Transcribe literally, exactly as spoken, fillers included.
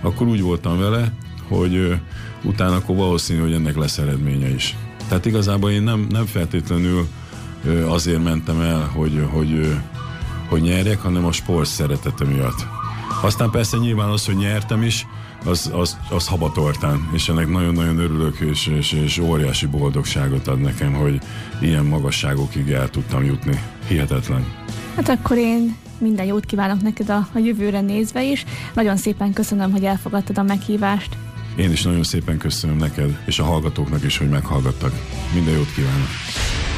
akkor úgy voltam vele, hogy ö, utána akkor valószínű, hogy ennek lesz eredménye is. Tehát igazából én nem, nem feltétlenül ö, azért mentem el, hogy, hogy, ö, hogy nyerjek, hanem a sport szeretete miatt. Aztán persze nyilván az, hogy nyertem is, az, az, az habatortán, és ennek nagyon-nagyon örülök, és, és, és óriási boldogságot ad nekem, hogy ilyen magasságokig el tudtam jutni. Hihetetlen. Hát akkor én minden jót kívánok neked a, a jövőre nézve is. Nagyon szépen köszönöm, hogy elfogadtad a meghívást. Én is nagyon szépen köszönöm neked, és a hallgatóknak is, hogy meghallgattak. Minden jót kívánok!